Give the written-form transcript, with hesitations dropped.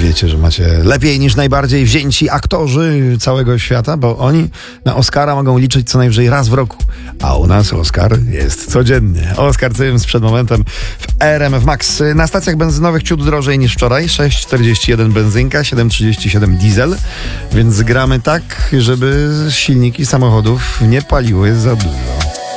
wiecie, że macie lepiej niż najbardziej wzięci aktorzy całego świata, bo oni na Oscara mogą liczyć co najwyżej raz w roku, a u nas Oscar jest codziennie. Oskar Cyms przed momentem w RMF Max. Na stacjach benzynowych ciut drożej niż wczoraj. 6,41 benzynka, 7,37 diesel, więc gramy tak, żeby silniki samochodów nie paliły za dużo.